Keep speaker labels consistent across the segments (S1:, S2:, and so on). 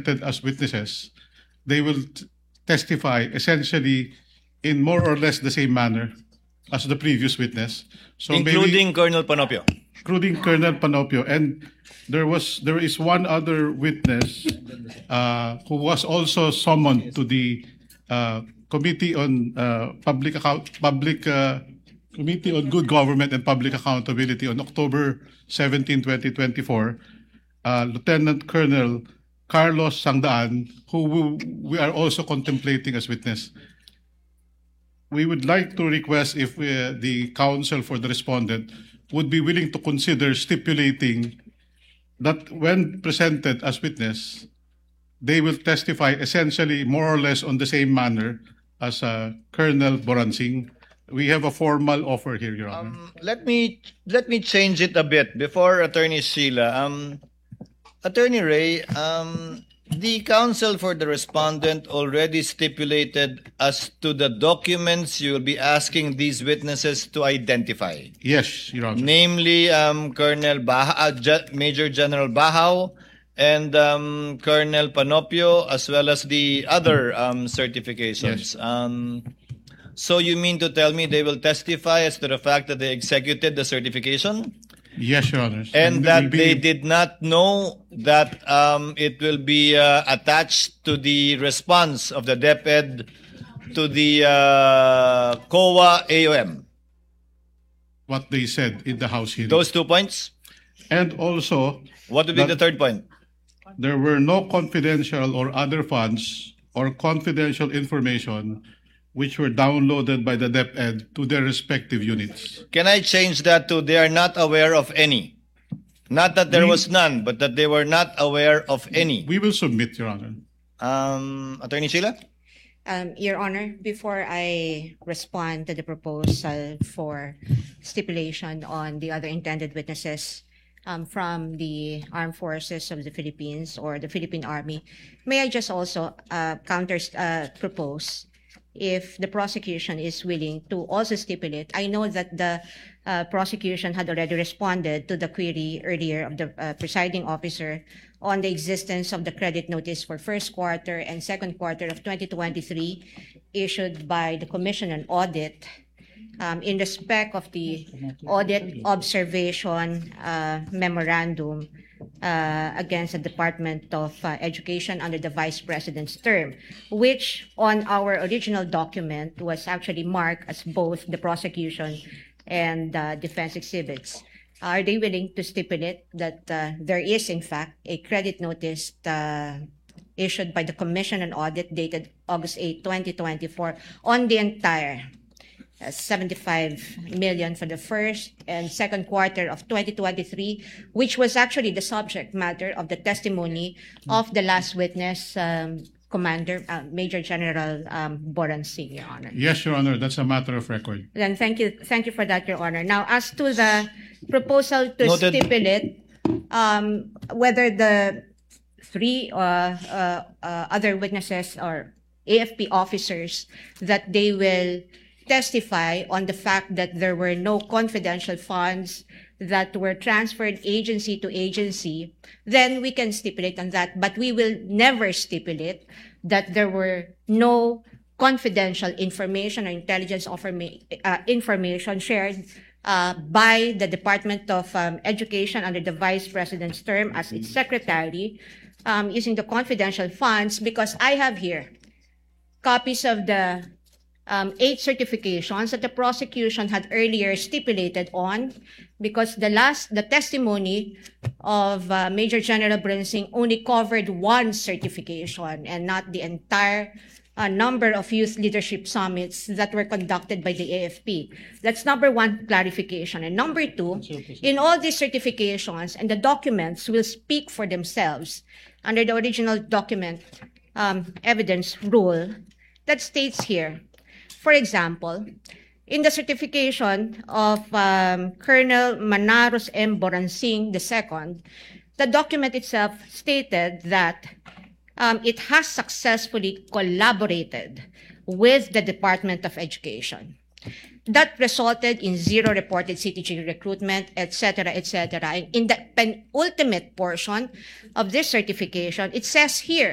S1: presented as witnesses, they will testify essentially in more or less the same manner as the previous witness. So
S2: including Colonel Panopio.
S1: Including Colonel Panopio. And there is one other witness who was also summoned to the Committee on Committee on Good Government and Public Accountability on October 17, 2024, Lieutenant Colonel Carlos Sangdaan, who we are also contemplating as witness. We would like to request if the counsel for the respondent would be willing to consider stipulating that when presented as witness, they will testify essentially more or less on the same manner as Colonel Boransing. We have a formal offer here, Your Honor.
S2: Let me change it a bit before Attorney Sheila. Attorney Ray, the counsel for the respondent already stipulated as to the documents you will be asking these witnesses to identify.
S1: Yes, Your Honor.
S2: Namely, Major General Bahaw and Colonel Panopio, as well as the other certifications. Yes. So you mean to tell me they will testify as to the fact that they executed the certification?
S1: Yes, Your Honor.
S2: And that they did not know that it will be attached to the response of the DepEd to the COA AOM.
S1: What they said in the House hearing.
S2: Those 2 points?
S1: And also,
S2: what would be the third point?
S1: There were no confidential or other funds or confidential information which were downloaded by the DepEd to their respective units.
S2: Can I change that to they are not aware of any? Not that there was none, but that they were not aware of any.
S1: We will submit, Your Honor.
S2: Attorney Sheila?
S3: Your Honor, before I respond to the proposal for stipulation on the other intended witnesses from the Armed Forces of the Philippines or the Philippine Army, may I just also propose, if the prosecution is willing to also stipulate. I know that the prosecution had already responded to the query earlier of the presiding officer on the existence of the credit notice for first quarter and second quarter of 2023 issued by the Commission on Audit in respect of the audit observation memorandum against the Department of Education under the Vice President's term, which on our original document was actually marked as both the prosecution and defense exhibits. Are they willing to stipulate that there is, in fact, a credit notice issued by the Commission on Audit dated August 8, 2024 on the entire 75 million for the first and second quarter of 2023, which was actually the subject matter of the testimony of the last witness, Commander Major General Boransing, Your Honor.
S1: Yes, Your Honor, that's a matter of record.
S3: Then thank you for that, Your Honor. Now, as to the proposal to stipulate whether the three other witnesses or AFP officers that they will testify on the fact that there were no confidential funds that were transferred agency to agency, then we can stipulate on that. But we will never stipulate that there were no confidential information or intelligence information shared by the Department of Education under the Vice President's term as its secretary using the confidential funds, because I have here copies of the 8 certifications that the prosecution had earlier stipulated on, because the testimony of Major General Boransing only covered one certification and not the entire number of youth leadership summits that were conducted by the AFP. That's number one clarification. And number two, in all these certifications, and the documents will speak for themselves under the original document evidence rule that states here, for example, in the certification of Colonel Manaros M. Boransing II, the document itself stated that it has successfully collaborated with the Department of Education. that resulted in zero reported CTG recruitment, etc., etc. And in the penultimate portion of this certification, it says here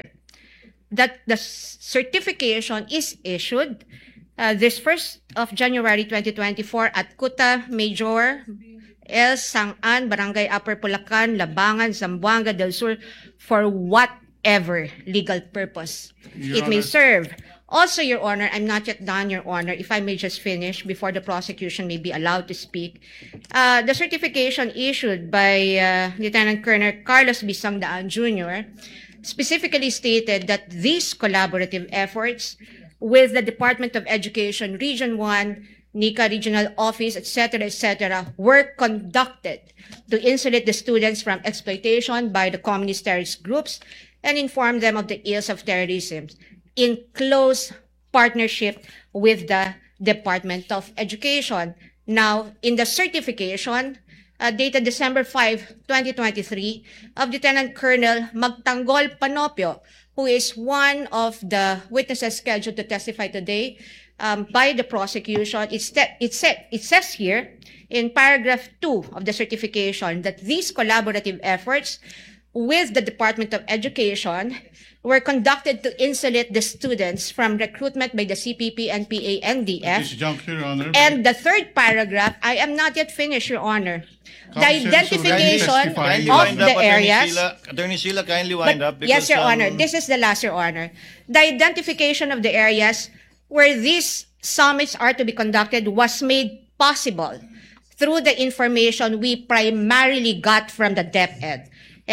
S3: that the certification is issued this 1st of January 2024 at Kuta Major El Sangan, Barangay Upper Pulacan, Labangan, Zamboanga del Sur, for whatever legal purpose
S1: Your
S3: it may
S1: Honor.
S3: serve. Also, Your Honor, I'm not yet done, Your Honor, if I may just finish before the prosecution may be allowed to speak. The certification issued by Lieutenant Colonel Carlos B. Sangdaan Jr. specifically stated that these collaborative efforts with the Department of Education Region 1, NICA Regional Office, etc., were conducted to insulate the students from exploitation by the communist terrorist groups and inform them of the ills of terrorism in close partnership with the Department of Education. Now, in the certification dated December 5, 2023, of Lieutenant Colonel Magtanggol Panopio, who is one of the witnesses scheduled to testify today by the prosecution, it says here in paragraph 2 of the certification that these collaborative efforts with the Department of Education were conducted to insulate the students from recruitment by the CPP, NPA, NDF.
S1: At this juncture, Your Honor.
S3: And the third paragraph, I am not yet finished, Your Honor. The
S1: Counsel,
S3: identification
S1: so kindly
S3: of
S2: wind up,
S3: the areas.
S2: Attorney Sheila, kindly wind
S3: But-
S2: up.
S3: yes, Your Honor.
S2: um,
S3: This is the last, Your Honor. The identification of the areas where these summits are to be conducted was made possible through the information we primarily got from the DepEd,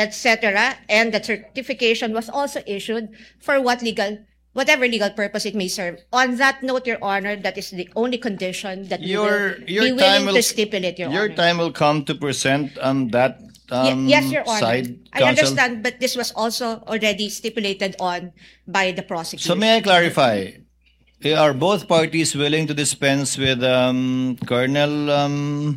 S3: etc. And the certification was also issued for whatever legal purpose it may serve. On that note, Your Honor, that is the only condition that we will be willing to stipulate, Your
S2: your
S3: Honor.
S2: time will come to present that
S3: Yes, Your Honor.
S2: side,
S3: I
S2: counsel.
S3: understand, but this was also already stipulated on by the prosecution.
S2: So may I clarify? Are both parties willing to dispense with Colonel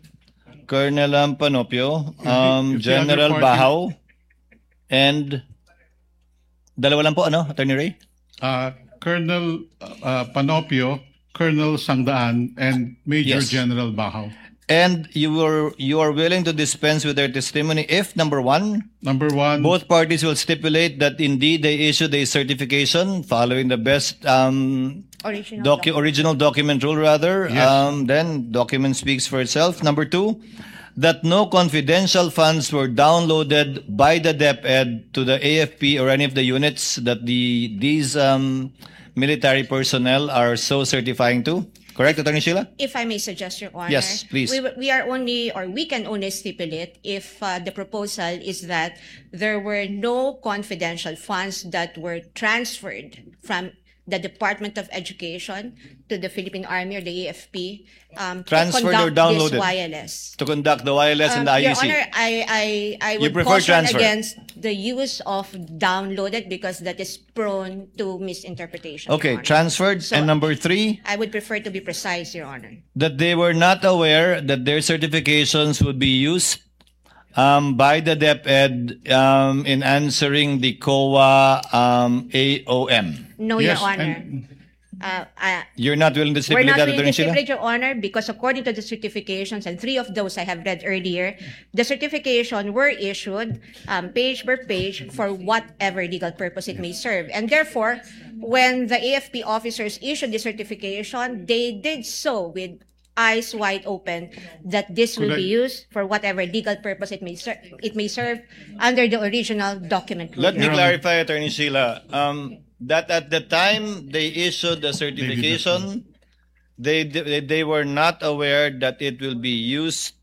S2: Panopio,
S1: the other
S2: General
S1: party-
S2: Bahaw, and dalawa lang po, ano, Attorney Ray?
S1: Colonel Panopio, Colonel Sangdaan, and Major
S2: Yes.
S1: General Bahaw.
S2: And you are willing to dispense with their testimony if, number one,
S1: Number one,
S2: both parties will stipulate that indeed they issued a certification following the best original document rule, rather.
S1: Yes.
S2: Then document speaks for itself. Number two, that no confidential funds were downloaded by the DepEd to the AFP or any of the units that these military personnel are so certifying to. Correct, Attorney Sheila?
S3: If I may suggest, Your Honor.
S2: Yes, please.
S3: We are only, or we can only stipulate if the proposal is that there were no confidential funds that were transferred from the Department of Education to the Philippine Army or the AFP
S2: Transferred
S3: to
S2: or
S3: conduct
S2: downloaded?
S3: this wireless.
S2: To conduct the wireless and the
S3: Your
S2: IEC.
S3: Honor, I
S2: You
S3: would
S2: prefer
S3: caution
S2: transfer?
S3: against the use of downloaded because that is prone to misinterpretation. Your
S2: Okay,
S3: Honor.
S2: transferred.
S3: So-
S2: And number three,
S3: I would prefer to be precise, Your Honor.
S2: that they were not aware that their certifications would be used by the DepEd in answering the COA AOM.
S3: No,
S1: yes,
S3: Your Honor.
S1: and
S2: You're not willing to
S3: We're
S2: stipulate
S3: not
S2: that,
S3: willing
S2: Attorney
S3: to
S2: Sheila?
S3: stipulate, Your Honor, because according to the certifications, and 3 of those I have read earlier, the certification were issued page per page for whatever legal purpose it may serve. And therefore, when the AFP officers issued the certification, they did so with eyes wide open that this will
S1: Could I-
S3: be used for whatever legal purpose it may serve under the original document.
S2: Let me
S1: Your Honor.
S2: clarify, Attorney Sheila, that at the time they issued the certification, they were not aware that it will be used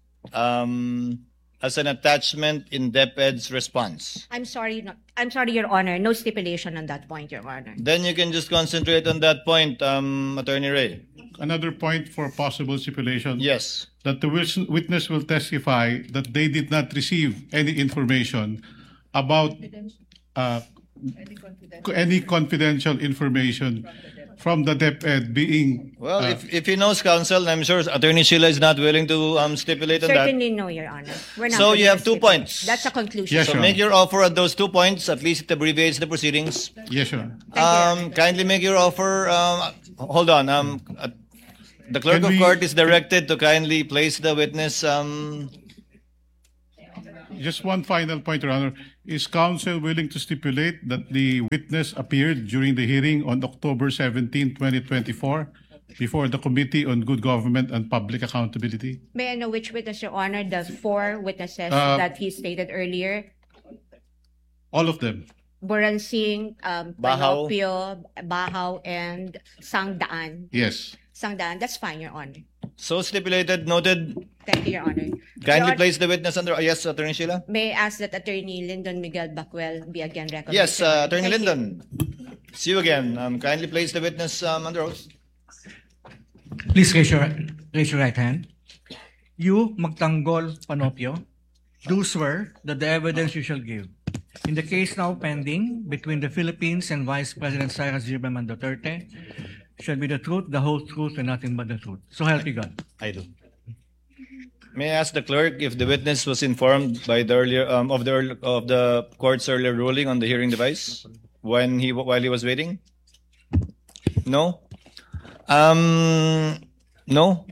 S2: as an attachment in DepEd's response.
S3: I'm sorry, Your Honor. No stipulation on that point, Your Honor.
S2: Then you can just concentrate on that point, Attorney Ray.
S1: another point for possible stipulation.
S2: Yes.
S1: That the witness will testify that they did not receive any information about any confidential information from the DepEd being
S2: Well, if he knows counsel, I'm sure Attorney Sheila is not willing to stipulate on that.
S3: Certainly no, Your Honor. We're not
S2: So
S3: willing
S2: you
S3: to
S2: have 2
S3: stipulate.
S2: points.
S3: That's a conclusion.
S1: Yes,
S2: So
S1: Your
S2: make
S1: Honor.
S2: your offer at those 2 points. At least it abbreviates the proceedings.
S1: yes, sir.
S3: Thank you, Your Honor.
S2: Kindly make your offer. Hold on. The clerk
S1: Can
S2: of
S1: we-
S2: court is directed to kindly place the witness.
S1: Just one final point, Your Honor. Is counsel willing to stipulate that the witness appeared during the hearing on October 17, 2024, before the Committee on Good Government and Public Accountability?
S3: May I know which witness, Your Honor? The 4 witnesses
S1: Uh,
S3: that he stated earlier?
S1: All of them.
S3: Buransing,
S2: Bahaw.
S3: Panopio, Bahaw, and Sangdaan.
S1: Yes.
S3: Sangdaan, that's fine, Your Honor.
S2: So stipulated, noted.
S3: Thank you, Your Honor.
S2: Kindly
S3: Your-
S2: place the witness under. Yes, Attorney Sheila.
S3: May I ask that Attorney Lyndon Miguel Bacuel be again recognized?
S2: Yes,
S3: Your Honor?
S2: Attorney
S3: Thank you.
S2: Lyndon. See you again. Kindly place the witness under oath.
S4: Please raise your right hand. You, Magtanggol Panopio, do swear that the evidence you shall give in the case now pending between the Philippines and Vice President Sara Zilberman Duterte shall be the truth, the whole truth, and nothing but the truth. So help you God.
S2: I do. May I ask the clerk if the witness was informed by the earlier of the court's earlier ruling on the hearing device while he was waiting? No. No.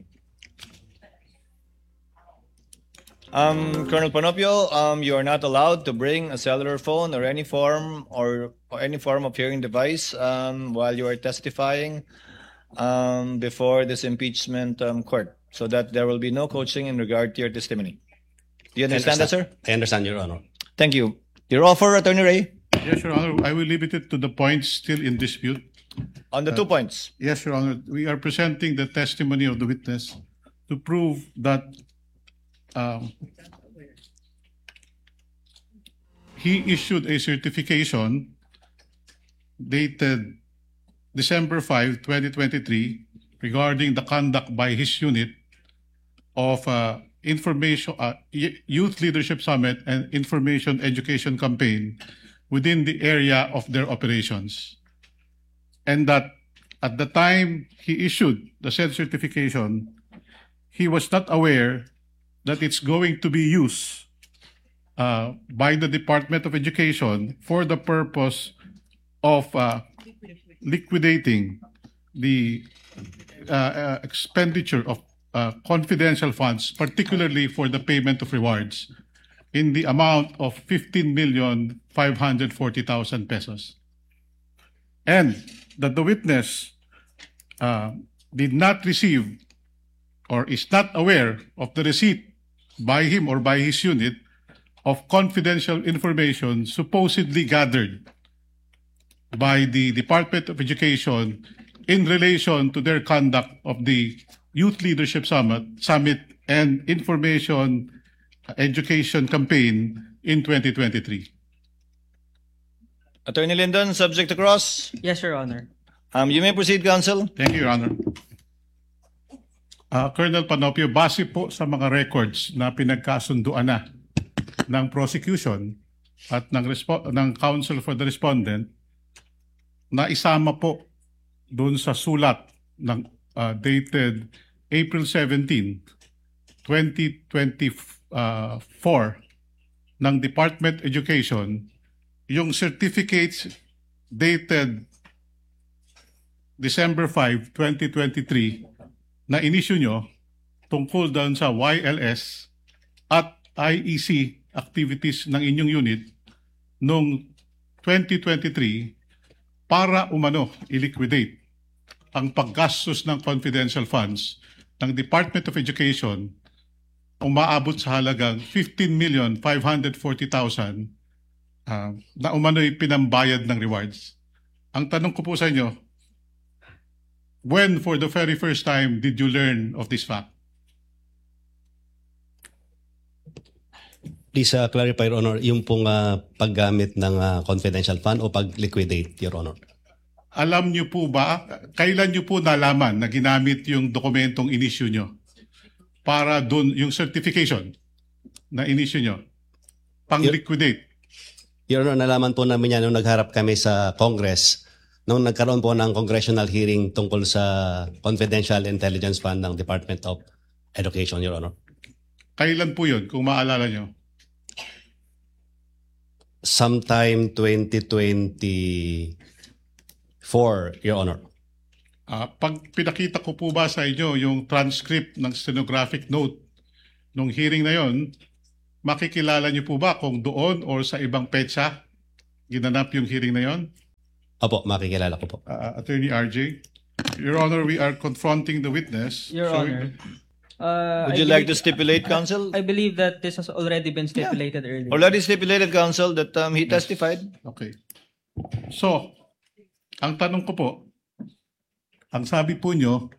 S2: Colonel Panopio, you are not allowed to bring a cellular phone or any form of hearing device while you are testifying before this impeachment court, so that there will be no coaching in regard to your testimony. Do you understand that, sir?
S5: I understand, Your Honor.
S2: Thank you. Your offer, Attorney Ray,
S1: Yes, Your Honor. I will limit it to the points still in dispute.
S2: on the 2 points.
S1: Yes, Your Honor. We are presenting the testimony of the witness to prove that he issued a certification dated December 5, 2023, regarding the conduct by his unit of Youth Leadership Summit and Information Education Campaign within the area of their operations. And that at the time he issued the said certification, he was not aware that it's going to be used by the Department of Education for the purpose of liquidating the expenditure of confidential funds, particularly for the payment of rewards, in the amount of 15,540,000 pesos. And that the witness did not receive or is not aware of the receipt by him or by his unit of confidential information supposedly gathered by the Department of Education in relation to their conduct of the Youth Leadership Summit and Information Education Campaign in 2023.
S2: Attorney Lyndon, subject to cross.
S6: Yes, Your Honor.
S2: You may proceed, counsel.
S1: Thank you, Your Honor. Colonel Panopio, base po sa mga records na pinagkasunduan na ng prosecution at ng counsel for the respondent, na isama po doon sa sulat ng dated April 17, 2024 ng Department Education, yung certificates dated December 5, 2023 na inisyu nyo tungkol doon sa YLS at IEC activities ng inyong unit noong 2023 para umano i-liquidate ang paggastos ng confidential funds ng Department of Education umaabot sa halagang 15,540,000 na umano'y pinambayad ng rewards. Ang tanong ko po sa inyo, when for the very first time did you learn of this fact?
S5: Please clarify, Your Honor, yung pong paggamit ng confidential fund o pag-liquidate, Your Honor.
S1: Alam niyo po ba, kailan niyo po nalaman na ginamit yung dokumentong inisyu nyo para doon yung certification na inisyu nyo, pang-liquidate?
S5: Your Honor, nalaman po namin yan nung nagharap kami sa Congress nung nagkaroon po ng congressional hearing tungkol sa confidential intelligence fund ng Department of Education, Your Honor.
S1: Kailan po yun, kung maalala nyo?
S5: Sometime 2024, Your Honor.
S1: Pag pinakita ko po ba sa inyo yung transcript ng stenographic note nung hearing na yon, makikilala niyo po ba kung doon or sa ibang petsa ginanap yung hearing na yon?
S5: Opo, makikilala ko po.
S1: Attorney RJ? Your Honor, we are confronting the witness.
S6: Your
S1: So,
S6: Honor.
S2: Would you like to stipulate, counsel?
S6: I believe that this has already been stipulated earlier.
S2: Already stipulated, counsel, that he testified.
S1: Okay. So, ang tanong ko po, ang sabi po nyo,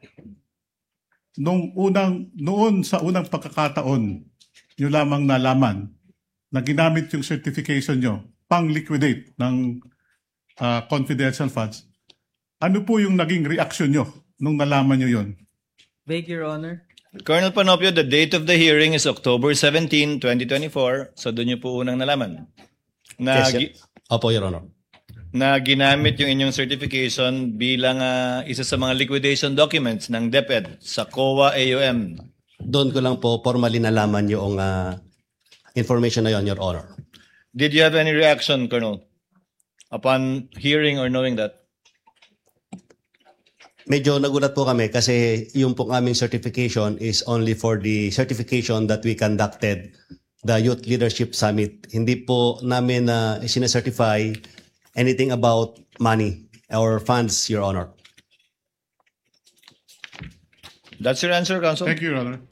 S1: noon sa unang pagkakataon, nyo lamang nalaman na ginamit yung certification nyo pang-liquidate ng confidential funds. Ano po yung naging reaction nyo nung nalaman nyo yon?
S6: Vague, Your Honor.
S2: Colonel Panopio, the date of the hearing is October 17, 2024. So doon niyo po unang nalaman na,
S5: Yes, sir. Opo, Your Honor.
S2: na ginamit yung inyong certification bilang isa sa mga liquidation documents ng DepEd sa COA AUM.
S5: Doon ko lang po formally nalaman yung information na yon, Your Honor.
S2: Did you have any reaction, Colonel, upon hearing or knowing that?
S5: Medyo nagulat po kami kasi yung pong aming certification is only for the certification that we conducted the Youth Leadership Summit. Hindi po namin sinacertify anything about money or funds, Your Honor.
S2: That's your answer, counsel?
S1: Thank you, Your Honor.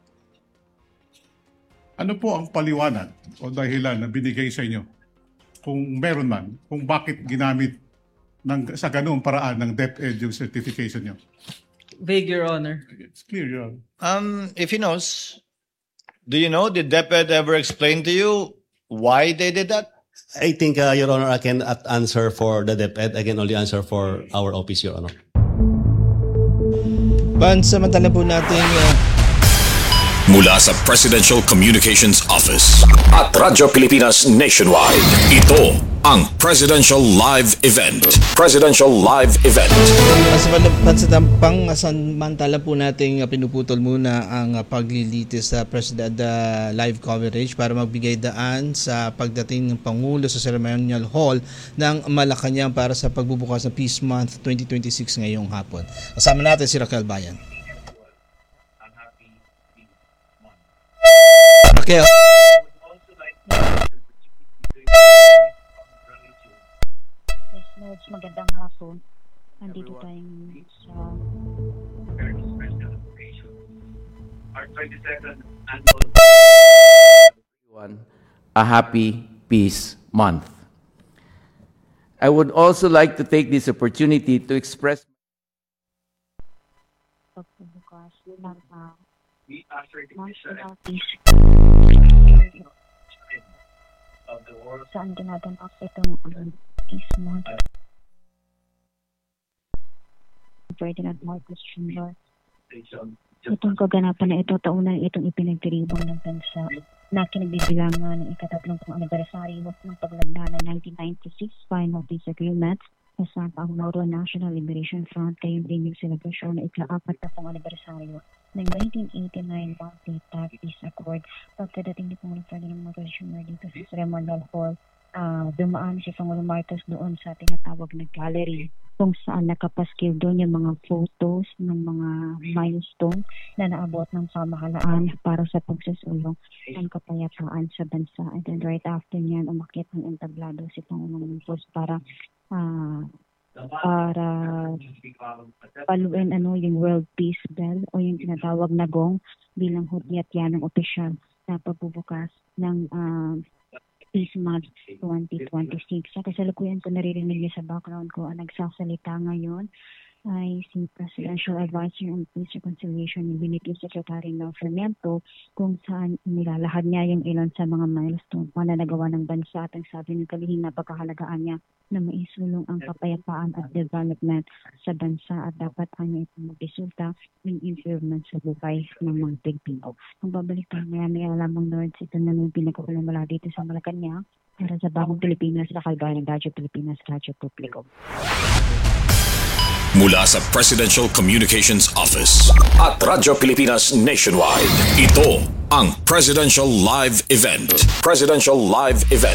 S1: Ano po ang paliwanag o dahilan na binigay sa inyo, kung meron man, kung bakit ginamit sa ganoong paraan ng DepEd yung certification nyo?
S6: Vague, Your Honor.
S1: It's clear, Your Honor.
S2: If he knows, do you know, did DepEd ever explain to you why they did that?
S5: I think, Your Honor, I cannot answer for the DepEd. I can only answer for our office, Your Honor.
S7: Pansamantala po natin
S8: mula sa Presidential Communications Office at Radyo Pilipinas Nationwide. Ito ang Presidential Live Event. Presidential Live Event.
S7: Pansamantala po nating pinuputol muna ang paglilitis sa President live coverage para magbigay daan sa pagdating ng Pangulo sa Ceremonial Hall ng Malacanang para sa pagbubukas ng Peace Month 2026 ngayong hapon. Kasama natin si Raquel Bayan. Raquel.
S9: Magandang hapon. Nandito tayong sa
S10: our 22nd annual a happy peace month. I would also like to take this opportunity to express
S9: pagbubukas ng National Peace saan ginaganap itong Peace Month. Ferdinand Marcos Jr. Itong kaganapan na ito, taunang itong ipinagdiriwang ng bansa na kinagbibilangan ng ika-30 anibersaryo ng paglagda ng 1996 Final Peace Agreement kasama ang Moro National Liberation Front kayong din yung selebrasyon na ika-4 anibersaryo ng 1989 Multi-Tax Peace Accord. Pagkadating ni Pangulong Ferdinand Marcos Jr. dito sa Ceremonial Hall, dumaan si Pangulong Marcos doon sa tinatawag na gallery kung saan nakapaskil doon yung mga photos ng mga milestone na naabot ng pamahalaan para sa pagsusulong ng kapayapaan sa bansa. And then right after niyan, umakyat ng entablado si Pangulong Marcos para paluin yung World Peace Bell o yung tinatawag na gong bilang hudyat yan ng opisyal na pagbubukas ng Peace Month 2026. Sa kasalukuyan ko naririnig niyo sa background ko ang nagsasalita ngayon ay si Presidential Advisor on Peace Reconciliation and Unity Secretary Mel Fermiento kung saan nilalahad niya yung ilan sa mga milestone na nagawa ng bansa at ang sabi ng kalihing napakahalagaan niya na maisulong ang kapayapaan at development sa bansa at dapat niya itong magresulta ng improvement sa buhay ng mga Pilipino. Kung babalik tayo maya lamang Lord, ito na nung pinagkukulang mula dito sa Malacanang para sa Bagong Pilipinas sa Kalbayan ng Radyo Pilipinas, Radyo Publiko.
S8: Mula sa Presidential Communications Office at Radyo Pilipinas Nationwide, ito ang Presidential Live Event. Presidential Live Event.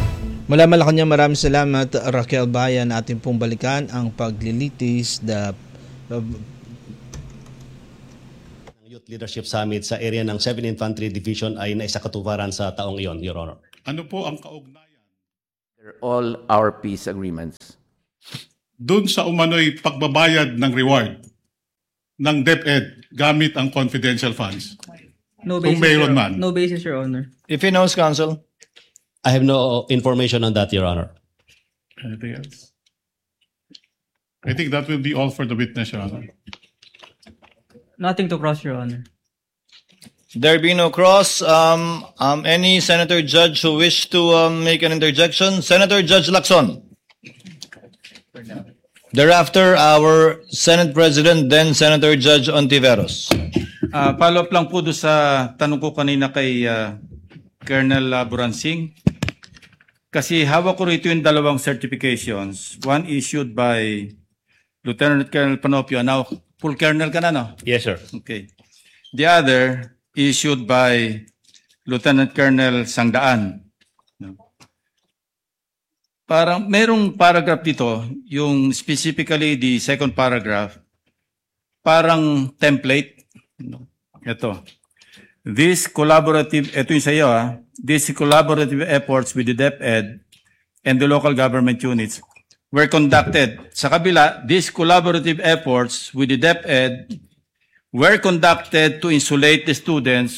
S7: Mula Malacanang, maraming salamat Raquel Bayan. Ating pong balikan ang paglilitis
S5: Youth Leadership Summit sa area ng 7 Infantry Division ay naisakatuparan sa taong iyon, Your Honor.
S1: Ano po ang kaugnayan
S10: They're all our peace agreements.
S1: dun sa umano'y pagbabayad ng reward ng DepEd gamit ang confidential funds?
S6: No
S1: Kung
S6: basis,
S1: mayroon
S6: Your,
S1: man.
S6: no basis, Your Honor.
S2: If he knows, counsel.
S5: I have no information on that, Your Honor.
S1: Anything else? I think that will be all for the witness, Your Honor.
S6: Nothing to cross, Your Honor.
S2: There be no cross. Any senator judge who wish to make an interjection? Senator Judge Lacson. Thereafter, our Senate President, then Senator Judge Ontiveros.
S11: Follow up lang po doon sa tanong ko kanina kay Colonel Buransing. Kasi hawak ko rito yung dalawang certifications. One issued by Lieutenant Colonel Panopio. Now, full colonel ka na, no?
S2: Yes, sir.
S11: Okay. The other issued by Lieutenant Colonel Sangdaan. No? Parang merong paragraph dito, yung specifically the second paragraph, parang template. No? Ito. This collaborative, ito yung sa iyo, these collaborative efforts with the DepEd and the local government units were conducted. Sa kabila, these collaborative efforts with the DepEd were conducted to insulate the students,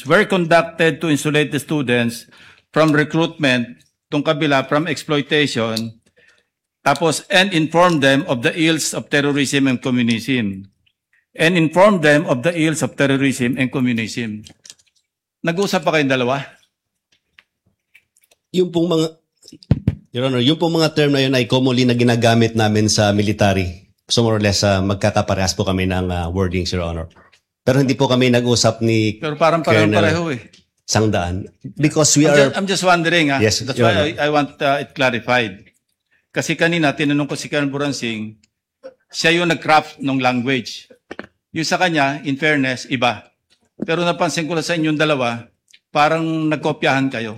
S11: from recruitment, tong kabila, from exploitation, tapos, and inform them of the ills of terrorism and communism. Nag-uusap pa kayong dalawa?
S5: Yung pong mga, Your Honor, yung pong mga term na yun ay commonly na ginagamit namin sa military. So more or less, magkakaparehas po kami ng wordings, Your Honor. Pero hindi po kami nag-usap ni
S11: Pero parang
S5: Colonel
S11: pareho eh.
S5: Sangdaan. Because we are...
S11: I'm just wondering,
S5: Yes,
S11: that's
S5: Your
S11: why
S5: Honor.
S11: I want it clarified. Kasi kanina, tinanong ko si Colonel Buransing, siya yung nag-craft ng language. Yung sa kanya, in fairness, iba. Pero napansin ko lang sa inyong dalawa, parang nagkopyahan kayo.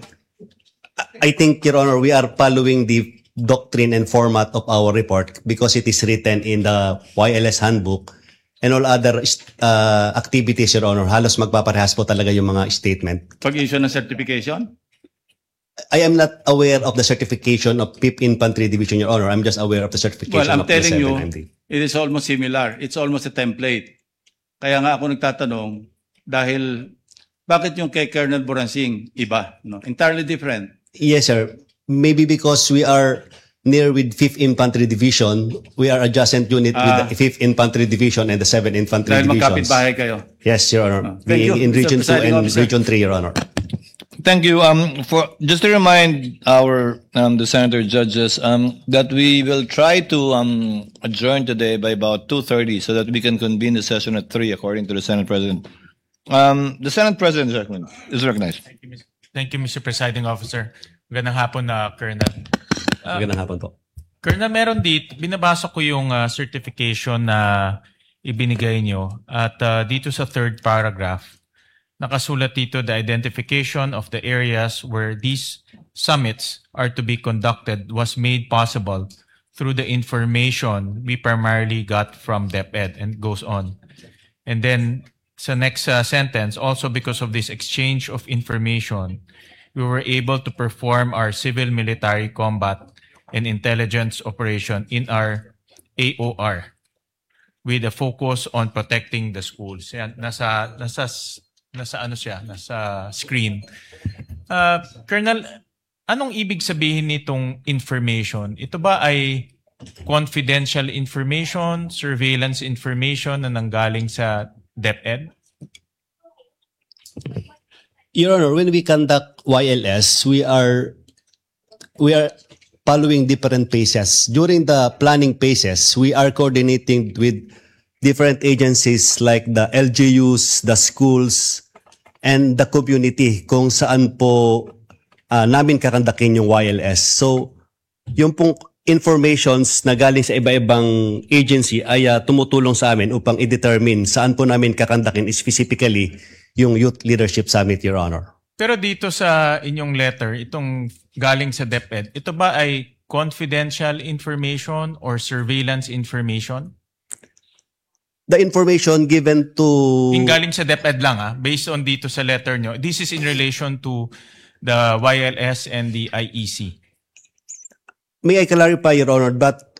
S5: I think, Your Honor, we are following the doctrine and format of our report because it is written in the YLS handbook and all other activities, Your Honor. Halos magpaparehas po talaga yung mga statement.
S11: Pag-issue ng certification?
S5: I am not aware of the certification of 5th Infantry Division, Your Honor. I'm just aware of the certification
S11: Well, I'm
S5: of the
S11: telling
S5: 7th
S11: you,
S5: MD.
S11: it is almost similar. It's almost a template. Kaya nga ako nagtatanong, dahil bakit yung kay Colonel Buransing iba? No? Entirely different.
S5: Yes, sir. Maybe because we are near with 5th Infantry Division, we are adjacent unit with the 5th Infantry Division and the 7th Infantry
S11: Dahil
S5: Divisions.
S11: magkapit-bahay kayo.
S5: Yes, Your Honor.
S11: Thank you,
S5: In
S11: Mr.
S5: Region 2
S11: Presiding
S5: and
S11: Officer.
S5: Region 3, Your Honor.
S2: Thank you. For just to remind our the senator judges that we will try to adjourn today by about 2:30 so that we can convene the session at 3 according to the Senate President. The Senate President is recognized.
S12: Thank you, Mr. Presiding Officer. Magandang hapon na, Colonel.
S5: Magandang hapon po.
S12: Colonel, meron dito, binabasa ko yung certification na ibinigay nyo at dito sa third paragraph, nakasulat dito the identification of the areas where these summits are to be conducted was made possible through the information we primarily got from DepEd, and goes on. And then sa next sentence, also because of this exchange of information, we were able to perform our civil-military combat and intelligence operation in our AOR with a focus on protecting the schools. Yan, nasa screen. Colonel, anong ibig sabihin nitong information? Ito ba ay confidential information, surveillance information na nanggaling sa DepEd?
S5: Your Honor, when we conduct YLS, we are following different phases. During the planning phases, we are coordinating with different agencies like the LGUs, the schools, and the community kung saan po namin kakandakin yung YLS. So, yung pong informations na galing sa iba-ibang agency ay tumutulong sa amin upang i-determine saan po namin kakandakin specifically yung Youth Leadership Summit, Your Honor.
S12: Pero dito sa inyong letter, itong galing sa DepEd, ito ba ay confidential information or surveillance information?
S5: the information given to...
S12: Yung galing sa DepEd lang based on dito sa letter nyo. This is in relation to the YLS and the IEC.
S5: May I clarify, Your Honor, but